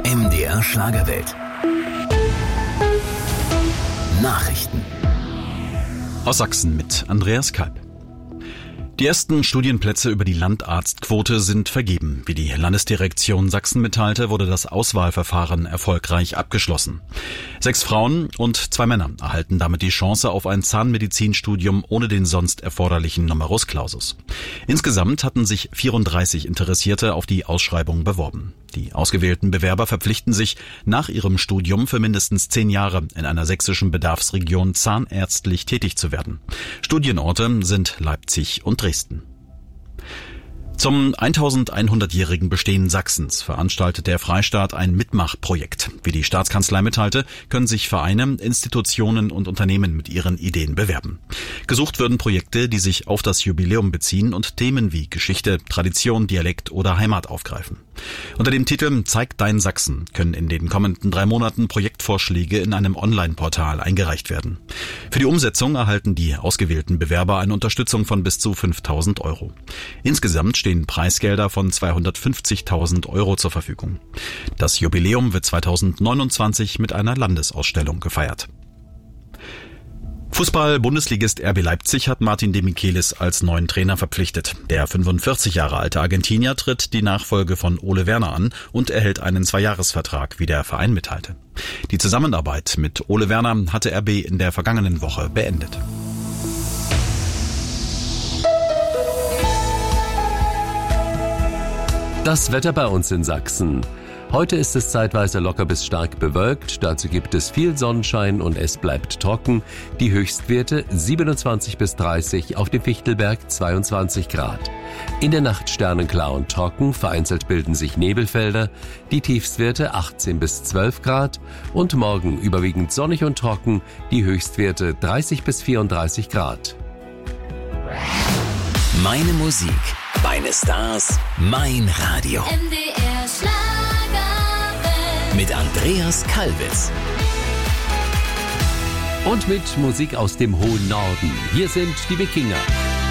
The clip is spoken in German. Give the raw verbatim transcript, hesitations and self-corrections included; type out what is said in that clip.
M D R Schlagerwelt. Nachrichten. Aus Sachsen mit Andreas Kalb. Die ersten Studienplätze über die Landarztquote sind vergeben. Wie die Landesdirektion Sachsen mitteilte, wurde das Auswahlverfahren erfolgreich abgeschlossen. Sechs Frauen und zwei Männer erhalten damit die Chance auf ein Zahnmedizinstudium ohne den sonst erforderlichen Numerus Clausus. Insgesamt hatten sich vierunddreißig Interessierte auf die Ausschreibung beworben. Die ausgewählten Bewerber verpflichten sich, nach ihrem Studium für mindestens zehn Jahre in einer sächsischen Bedarfsregion zahnärztlich tätig zu werden. Studienorte sind Leipzig und Dresden. Zum eintausendeinhundertjährigen Bestehen Sachsens veranstaltet der Freistaat ein Mitmachprojekt. Wie die Staatskanzlei mitteilte, können sich Vereine, Institutionen und Unternehmen mit ihren Ideen bewerben. Gesucht würden Projekte, die sich auf das Jubiläum beziehen und Themen wie Geschichte, Tradition, Dialekt oder Heimat aufgreifen. Unter dem Titel Zeig dein Sachsen können in den kommenden drei Monaten Projektvorschläge in einem Online-Portal eingereicht werden. Für die Umsetzung erhalten die ausgewählten Bewerber eine Unterstützung von bis zu fünftausend Euro. Insgesamt stehen Preisgelder von zweihundertfünfzigtausend Euro zur Verfügung. Das Jubiläum wird zweitausendneunundzwanzig mit einer Landesausstellung gefeiert. Fußball-Bundesligist R B Leipzig hat Martin de Michelis als neuen Trainer verpflichtet. Der fünfundvierzig Jahre alte Argentinier tritt die Nachfolge von Ole Werner an und erhält einen Zweijahresvertrag, wie der Verein mitteilte. Die Zusammenarbeit mit Ole Werner hatte R B in der vergangenen Woche beendet. Das Wetter bei uns in Sachsen. Heute ist es zeitweise locker bis stark bewölkt, dazu gibt es viel Sonnenschein und es bleibt trocken. Die Höchstwerte siebenundzwanzig bis dreißig, auf dem Fichtelberg zweiundzwanzig Grad. In der Nacht sternenklar und trocken, vereinzelt bilden sich Nebelfelder, die Tiefstwerte achtzehn bis zwölf Grad und morgen überwiegend sonnig und trocken, die Höchstwerte dreißig bis vierunddreißig Grad. Meine Musik, meine Stars, mein Radio. M D R Schlagerwelt. Mit Andreas Kalbitz. Und mit Musik aus dem hohen Norden. Hier sind die Wikinger.